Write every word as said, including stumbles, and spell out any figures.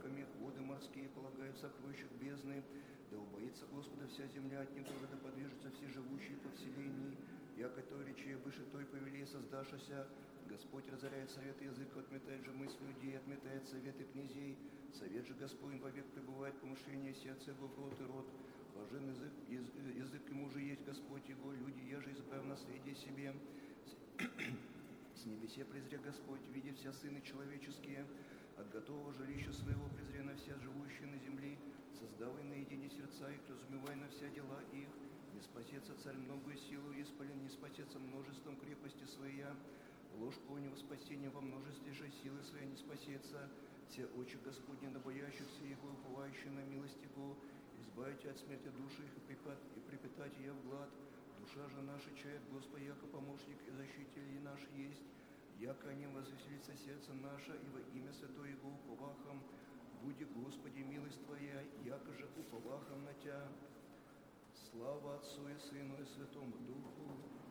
реками, воды морские полагают в сокровищах бездны. Да убоится Господа вся земля, от Него да подвижутся все живущие по вселенной. Яко той речи, выше той повелей создашася. Господь разоряет совет языка, отметает же мысль людей, отметает советы князей. Совет же Господень вовек пребывает, помышление сердца его в рот и рот. Блажен язык, язык ему же есть Господь его, люди, я же избрав наследие себе. С небесе презре Господь, видя вся сыны человеческие, от готового жилища своего презре на все живущие на земле, создавай наедине сердца их, разумевай на вся дела их. Не спасется царь многою силою исполен, не спасется множеством крепости своя. Ложь конего спасения во множестве же силы своей не спасется. Все очи Господни на боящихся Его, уповающие на милость Его, избавите от смерти души их и припитать ее в глад. Душа же наша чает Господа, яко помощник и защититель наш есть. Яко о нем возвеселится сердце наше, и во имя святое Его уповахом. Буди, Господи, милость Твоя, яко же уповахом на Тя. Слава Отцу и Сыну и Святому Духу.